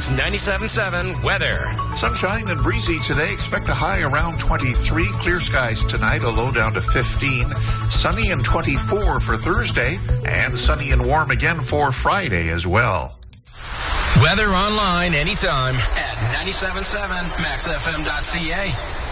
News 97.7 weather. Sunshine and breezy today. Expect a high around 23. Clear skies tonight, a low down to 15. Sunny and 24 for Thursday, and sunny and warm again for Friday as well. Weather online anytime at 97.7maxfm.ca.